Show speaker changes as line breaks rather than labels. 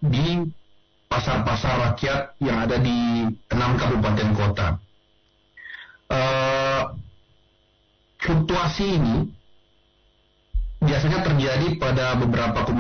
di pasar-pasar rakyat yang ada di 6 kabupaten kota. Fluktuasi ini biasanya terjadi pada beberapa